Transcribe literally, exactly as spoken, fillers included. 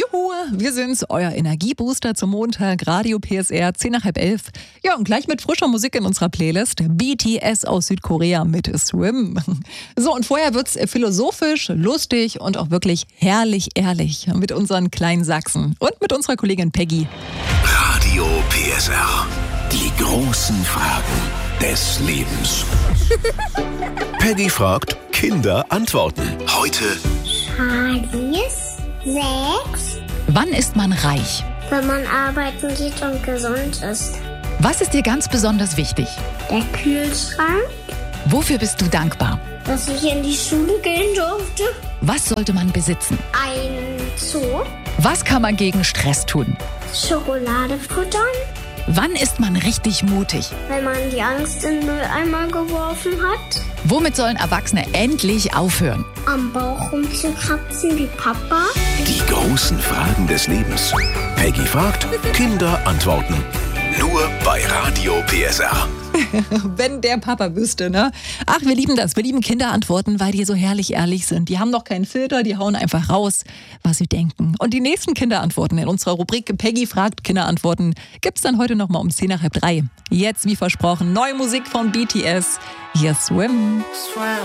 Juhu, wir sind's, euer Energiebooster zum Montag, Radio P S R, zehn nach halb elf. Ja, und gleich mit frischer Musik in unserer Playlist, B T S aus Südkorea mit Swim. So, und vorher wird's philosophisch, lustig und auch wirklich herrlich ehrlich mit unseren kleinen Sachsen und mit unserer Kollegin Peggy. Radio P S R, die großen Fragen des Lebens. Peggy fragt, Kinder antworten. Heute Alice, sechs. Wann ist man reich? Wenn man arbeiten geht und gesund ist. Was ist dir ganz besonders wichtig? Der Kühlschrank, Wofür bist du dankbar? dass ich in die Schule gehen durfte. Was sollte man besitzen? Ein Zoo, Was kann man gegen Stress tun? Schokolade futtern, Wann ist man richtig mutig? wenn man die Angst in den Mülleimer geworfen hat. Womit sollen Erwachsene endlich aufhören? Am Bauch rumzukratzen wie Papa. die großen Fragen des Lebens. Peggy fragt, Kinder antworten. Nur bei Radio P S R. Wenn der Papa wüsste, ne? Ach, wir lieben das. Wir lieben Kinderantworten, weil die so herrlich ehrlich sind. Die haben noch keinen Filter, die hauen einfach raus, was sie denken. Und die nächsten Kinderantworten in unserer Rubrik Peggy fragt Kinderantworten gibt's dann heute nochmal um zehn nach halb drei. Jetzt, wie versprochen, neue Musik von B T S. Hier Swim.